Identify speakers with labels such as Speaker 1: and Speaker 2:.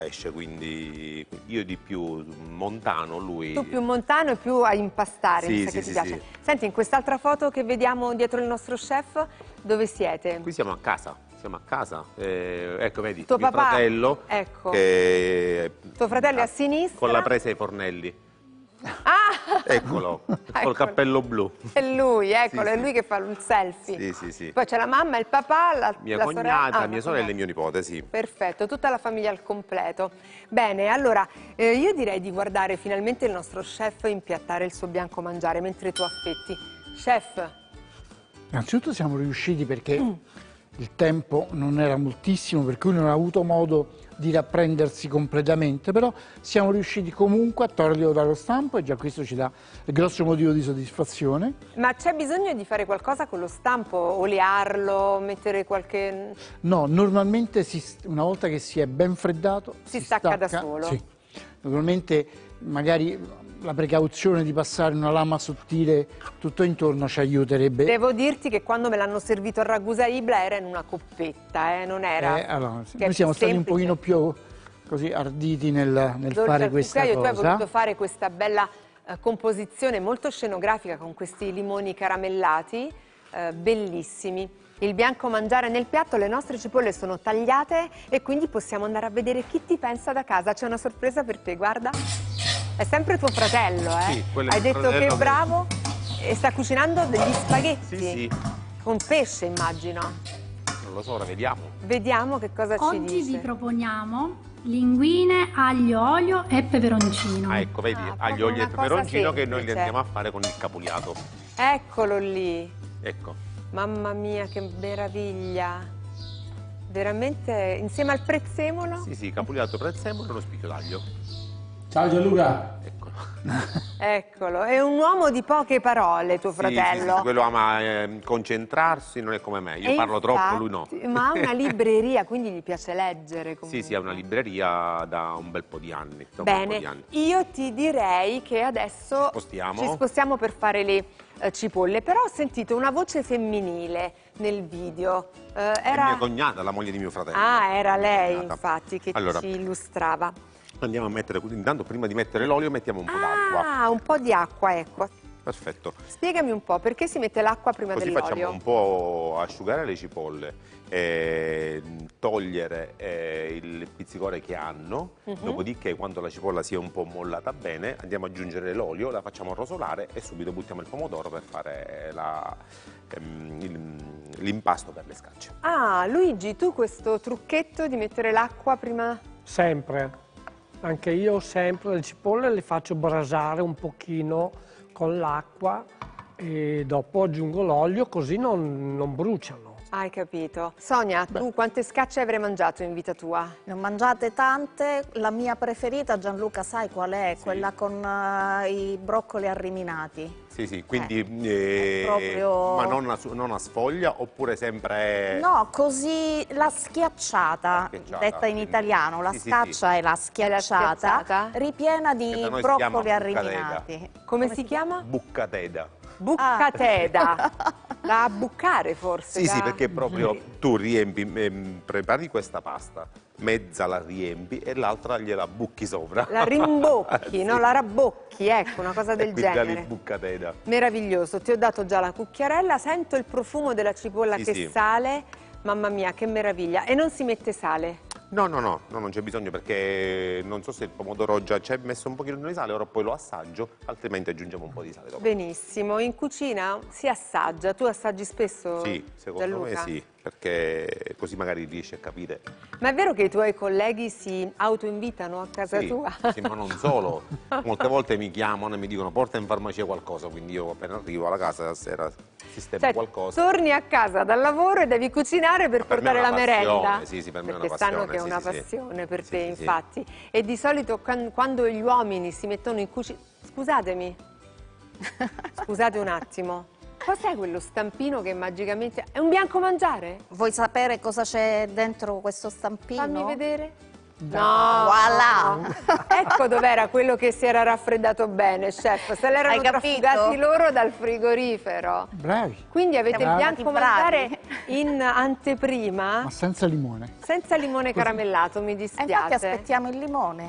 Speaker 1: pesce, quindi io di più montano, lui...
Speaker 2: Tu più montano e più a impastare,
Speaker 1: Sì,
Speaker 2: mi sa
Speaker 1: sì,
Speaker 2: che
Speaker 1: sì,
Speaker 2: ti piace.
Speaker 1: sì.
Speaker 2: Senti, in quest'altra foto che vediamo dietro il nostro chef, dove siete?
Speaker 1: Qui siamo a casa, ecco vedi,
Speaker 2: Tuo
Speaker 1: mio
Speaker 2: papà,
Speaker 1: fratello,
Speaker 2: ecco.
Speaker 1: che
Speaker 2: Tuo fratello è a sinistra.
Speaker 1: con la presa ai fornelli.
Speaker 2: Ah!
Speaker 1: Eccolo, col
Speaker 2: Eccolo.
Speaker 1: cappello blu.
Speaker 2: È lui, eccolo,
Speaker 1: Sì,
Speaker 2: è
Speaker 1: sì.
Speaker 2: lui che fa il selfie.
Speaker 1: Sì, sì, sì.
Speaker 2: Poi c'è la mamma, il papà,
Speaker 1: Mia
Speaker 2: la
Speaker 1: cognata,
Speaker 2: sorella.
Speaker 1: mia sorella e mio nipote, sì.
Speaker 2: Perfetto, tutta la famiglia al completo. Bene, allora io direi di guardare finalmente il nostro chef impiattare il suo bianco mangiare mentre tu affetti. Chef.
Speaker 3: Innanzitutto siamo riusciti perché il tempo non era moltissimo, per cui non ha avuto modo di rapprendersi completamente, però siamo riusciti comunque a toglierlo dallo stampo e già questo ci dà il grosso motivo di soddisfazione.
Speaker 2: Ma c'è bisogno di fare qualcosa con lo stampo? Olearlo, mettere qualche...
Speaker 3: No, normalmente una volta che si è ben freddato
Speaker 2: Si stacca da solo?
Speaker 3: Sì. Normalmente magari la precauzione di passare una lama sottile tutto intorno ci aiuterebbe.
Speaker 2: Devo dirti che quando me l'hanno servito a Ragusa Ibla era in una coppetta, non era...
Speaker 3: Allora,
Speaker 2: che
Speaker 3: noi
Speaker 2: è
Speaker 3: siamo
Speaker 2: più
Speaker 3: stati un
Speaker 2: semplice.
Speaker 3: pochino più così arditi nel
Speaker 2: Dolce
Speaker 3: fare
Speaker 2: al
Speaker 3: questa
Speaker 2: cucchiaio,
Speaker 3: cosa.
Speaker 2: tu hai voluto fare questa bella composizione molto scenografica con questi limoni caramellati, bellissimi. Il bianco mangiare nel piatto, le nostre cipolle sono tagliate e quindi possiamo andare a vedere chi ti pensa da casa. C'è una sorpresa per te, guarda. È sempre tuo fratello, eh?
Speaker 1: Sì, quello è
Speaker 2: Hai
Speaker 1: mio
Speaker 2: detto che
Speaker 1: fratello
Speaker 2: è bravo e sta cucinando degli spaghetti.
Speaker 1: Sì, sì.
Speaker 2: Con pesce, immagino.
Speaker 1: Non lo so, ora vediamo.
Speaker 2: Vediamo che cosa ci
Speaker 4: Oggi
Speaker 2: dice.
Speaker 4: vi proponiamo linguine, aglio, olio e peperoncino.
Speaker 1: Ah, ecco, vedi,
Speaker 2: Ah,
Speaker 1: aglio,
Speaker 2: proprio
Speaker 1: olio e
Speaker 2: una cosa
Speaker 1: peperoncino che noi li
Speaker 2: semplice.
Speaker 1: andiamo a fare con il capuliato.
Speaker 2: Eccolo lì.
Speaker 1: Ecco.
Speaker 2: Mamma mia, che meraviglia. Veramente, insieme al prezzemolo?
Speaker 1: Sì, sì, capuliato, prezzemolo e uno spicchio d'aglio.
Speaker 5: Ciao Gianluca!
Speaker 1: Eccolo.
Speaker 2: Eccolo, è un uomo di poche parole, tuo
Speaker 1: Sì,
Speaker 2: fratello.
Speaker 1: sì, quello ama concentrarsi, non è come me. Io
Speaker 2: E
Speaker 1: parlo troppo, lui no.
Speaker 2: infatti, ma ha una libreria, quindi gli piace leggere comunque.
Speaker 1: Sì, sì, ha una libreria da un bel po' di anni.
Speaker 2: Bene, io ti direi che adesso
Speaker 1: Spostiamo.
Speaker 2: ci spostiamo per fare le cipolle, però ho sentito una voce femminile nel video.
Speaker 1: È mia cognata, la moglie di mio fratello.
Speaker 2: Ah, era lei
Speaker 1: Cognata.
Speaker 2: infatti che
Speaker 1: Allora,
Speaker 2: ci illustrava.
Speaker 1: andiamo a mettere, intanto prima di mettere l'olio mettiamo un po' d'acqua.
Speaker 2: Ah, un po' di acqua, ecco.
Speaker 1: Perfetto.
Speaker 2: Spiegami un po', perché si mette l'acqua prima
Speaker 1: Così
Speaker 2: dell'olio?
Speaker 1: facciamo un po' asciugare le cipolle, togliere il pizzicore che hanno, dopodiché quando la cipolla sia un po' mollata bene andiamo ad aggiungere l'olio, la facciamo rosolare e subito buttiamo il pomodoro per fare l'impasto per le scacce.
Speaker 2: Ah, Luigi, tu questo trucchetto di mettere l'acqua prima...
Speaker 6: Sempre, anche io sempre le cipolle le faccio brasare un pochino con l'acqua e dopo aggiungo l'olio così non bruciano.
Speaker 2: Hai capito. Sonia, tu quante scacce avrai mangiato in vita tua?
Speaker 7: Ne ho mangiate tante, la mia preferita, Gianluca, sai qual è?
Speaker 1: Sì.
Speaker 7: Quella con i broccoli arriminati.
Speaker 1: Sì, sì, quindi
Speaker 7: proprio-
Speaker 1: ma non a sfoglia oppure sempre...
Speaker 7: No, così la schiacciata, detta in italiano, la
Speaker 1: Sì, sì,
Speaker 7: scaccia
Speaker 1: sì.
Speaker 7: è la
Speaker 2: schiacciata?
Speaker 7: schiacciata, ripiena di
Speaker 1: Che da noi si chiama
Speaker 7: broccoli
Speaker 1: bucateda.
Speaker 7: arriminati.
Speaker 2: Come si chiama?
Speaker 1: Buccateda.
Speaker 2: Buccateda. Da abbuccare forse?
Speaker 1: Sì,
Speaker 2: da...
Speaker 1: sì, perché proprio tu riempi, prepari questa pasta, mezza la riempi e l'altra gliela bucchi sopra.
Speaker 2: La rimbocchi,
Speaker 1: Sì.
Speaker 2: no? La rabbocchi, ecco, una cosa del
Speaker 1: E quindi da lì
Speaker 2: genere.
Speaker 1: buccateda.
Speaker 2: Meraviglioso, ti ho dato già la cucchiarella, sento il profumo della cipolla
Speaker 1: Sì,
Speaker 2: che
Speaker 1: sì.
Speaker 2: sale, mamma mia che meraviglia, e non si mette sale?
Speaker 1: No, non c'è bisogno perché non so se il pomodoro già c'è messo un pochino di sale, ora poi lo assaggio, altrimenti aggiungiamo un po' di sale dopo.
Speaker 2: Benissimo, in cucina si assaggia, tu assaggi spesso?
Speaker 1: Sì, secondo
Speaker 2: Gianluca?
Speaker 1: me sì, perché così magari riesci a capire.
Speaker 2: Ma è vero che i tuoi colleghi si autoinvitano a casa
Speaker 1: Sì,
Speaker 2: tua?
Speaker 1: sì, ma non solo. Molte volte mi chiamano e mi dicono porta in farmacia qualcosa, quindi io appena arrivo alla casa la sera sistemo
Speaker 2: Cioè,
Speaker 1: qualcosa.
Speaker 2: torni a casa dal lavoro e devi cucinare per
Speaker 1: Per me è
Speaker 2: portare
Speaker 1: una
Speaker 2: la merenda.
Speaker 1: passione, sì, sì, per me è una
Speaker 2: Perché sanno
Speaker 1: passione,
Speaker 2: che è
Speaker 1: sì,
Speaker 2: una
Speaker 1: sì, sì.
Speaker 2: passione per
Speaker 1: Sì,
Speaker 2: te,
Speaker 1: sì, sì.
Speaker 2: infatti. E di solito quando gli uomini si mettono in cucina... Scusatemi, scusate un attimo. Cos'è quello stampino che magicamente... È un bianco mangiare?
Speaker 7: Vuoi sapere cosa c'è dentro questo stampino?
Speaker 2: Fammi vedere. No,
Speaker 7: Voilà.
Speaker 2: ecco dov'era quello che si era raffreddato bene, chef. Se l'erano
Speaker 7: Hai capito?
Speaker 2: trafugati loro dal frigorifero.
Speaker 3: Bravi,
Speaker 2: Quindi avete
Speaker 7: Siamo
Speaker 2: il
Speaker 7: stati
Speaker 2: bianco mangiare in anteprima,
Speaker 3: ma senza limone.
Speaker 2: senza limone caramellato, mi
Speaker 7: E infatti
Speaker 2: dispiace.
Speaker 7: aspettiamo il limone.